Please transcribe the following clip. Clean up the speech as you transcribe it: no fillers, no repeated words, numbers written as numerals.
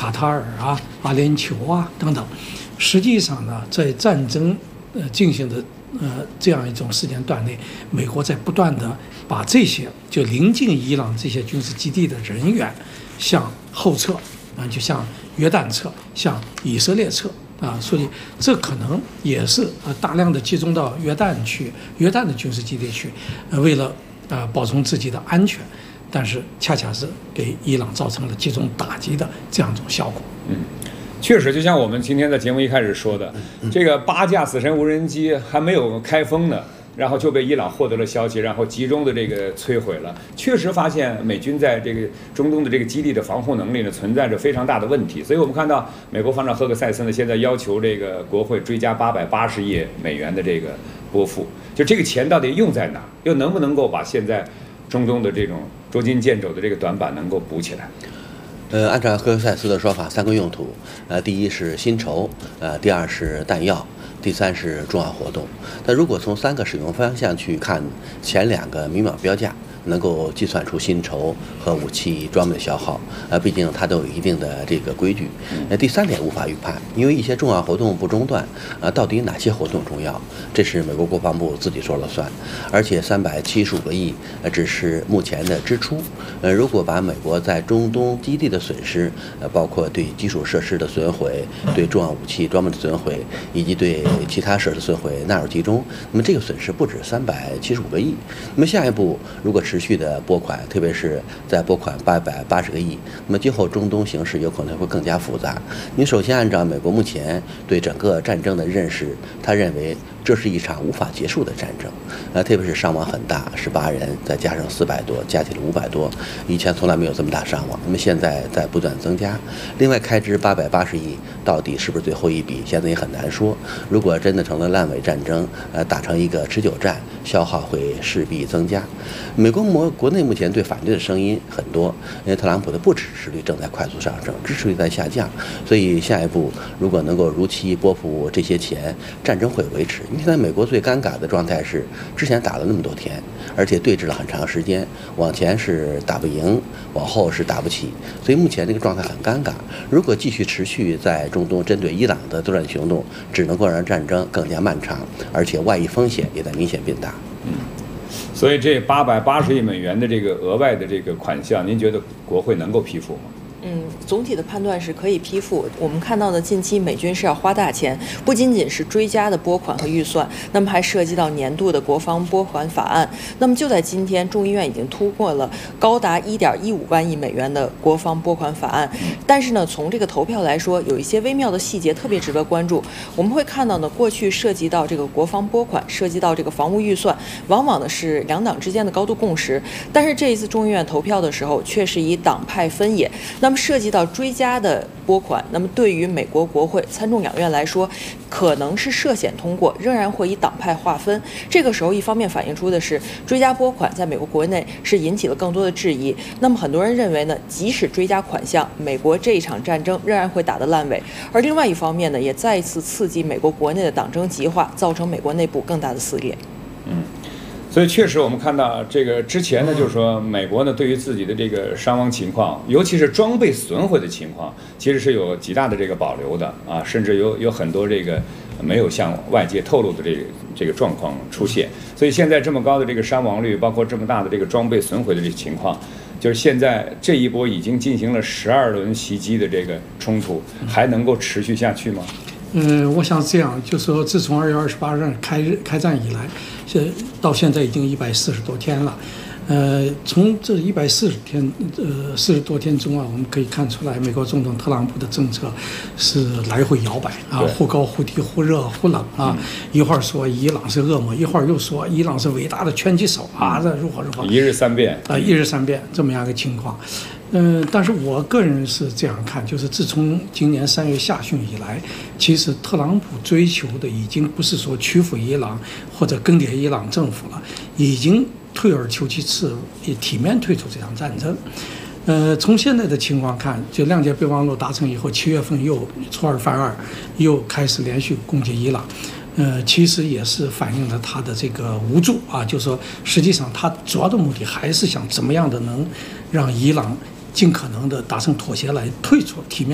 卡塔尔啊、阿联酋啊等等。实际上呢，在战争进行的这样一种时间段内，美国在不断的把这些就临近伊朗这些军事基地的人员向后撤啊，就向约旦撤，向以色列撤啊，所以这可能也是大量的集中到约旦的军事基地去，为了保存自己的安全，但是恰恰是给伊朗造成了集中打击的这样一种效果。 确实，就像我们今天在节目一开始说的，这个8架死神无人机还没有开封呢，然后就被伊朗获得了消息，然后集中的这个摧毁了。确实发现美军在这个中东的这个基地的防护能力呢存在着非常大的问题，所以我们看到美国防长赫克塞斯呢现在要求这个国会追加880亿美元的这个拨付，就这个钱到底用在哪，又能不能够把现在中东的这种捉襟见肘的这个短板能够补起来？ 按照赫克塞斯的说法，3个用途，第一是薪酬，第二是弹药，第三是重要活动。那如果从3个使用方向去看，前2个明码标价，能够计算出薪酬和武器装备的消耗，毕竟它都有一定的这个规矩。第3点无法预判，因为一些重要活动不中断，到底哪些活动重要，这是美国国防部自己说了算。而且375个亿只是目前的支出，如果把美国在中东基地的损失，包括对基础设施的损毁、对重要武器装备的损毁，以及对其他设施损毁纳入其中，那么这个损失不止375个亿。那么下一步如果持续的拨款，特别是在拨款880个亿，那么今后中东形势有可能会更加复杂。你首先按照美国目前对整个战争的认识，他认为这是一场无法结束的战争，特别是伤亡很大，18人，再加上400多，加起来500多，以前从来没有这么大伤亡。那么现在在不断增加。另外开支880亿，到底是不是最后一笔，现在也很难说。如果真的成了烂尾战争，打成一个持久战，消耗会势必增加。美国国内目前对反对的声音很多，因为特朗普的不支持率正在快速上升，支持率在下降，所以下一步如果能够如期拨付这些钱，战争会维持。因为现在美国最尴尬的状态是，之前打了那么多天，而且对峙了很长时间，往前是打不赢，往后是打不起，所以目前这个状态很尴尬。如果继续持续在中东针对伊朗的作战行动，只能够让战争更加漫长，而且外溢风险也在明显变大。 所以这880亿美元的这个额外的这个款项，您觉得国会能够批复吗？ 总体的判断是可以批复。我们看到的近期美军是要花大钱，不仅仅是追加的拨款和预算，那么还涉及到年度的国防拨款法案。那么就在今天，众议院已经通过了高达1.15万亿美元的国防拨款法案。但是呢，从这个投票来说，有一些微妙的细节特别值得关注。我们会看到呢，过去涉及到这个国防拨款，涉及到这个防务预算，往往呢是2党之间的高度共识。但是这一次众议院投票的时候，却是以党派分野。那么涉及到追加的拨款，那么对于美国国会参众两院来说，可能是涉险通过，仍然会以党派划分。这个时候，一方面反映出的是追加拨款在美国国内是引起了更多的质疑。那么很多人认为呢，即使追加款项，美国这一场战争仍然会打得烂尾。而另外一方面呢，也再一次刺激美国国内的党争极化，造成美国内部更大的撕裂。 所以确实，我们看到这个之前呢，就是说美国呢对于自己的这个伤亡情况，尤其是装备损毁的情况，其实是有极大的这个保留的啊，甚至有很多这个没有向外界透露的这个状况出现。所以现在这么高的这个伤亡率，包括这么大的这个装备损毁的这个情况，就是现在这一波已经进行了12轮袭击的这个冲突，还能够持续下去吗？ 我想这样，就说自从2月28日开战以来，到现在已经140多天了。从这40多天中啊，我们可以看出来，美国总统特朗普的政策是来回摇摆啊，忽高忽低，忽热忽冷啊。一会儿说伊朗是恶魔，一会儿又说伊朗是伟大的拳击手啊，这如何一日三变一日三变这么样一个情况。但是我个人是这样看，就是自从今年3月下旬以来，其实特朗普追求的已经不是说屈服伊朗或者更迭伊朗政府了，已经退而求其次，也体面退出这场战争。从现在的情况看，就谅解备忘录达成以后，7月份又出尔反尔，又开始连续攻击伊朗。其实也是反映了他的这个无助啊，就是说，实际上他主要的目的还是想怎么样的能让伊朗尽可能的达成妥协来退出体面。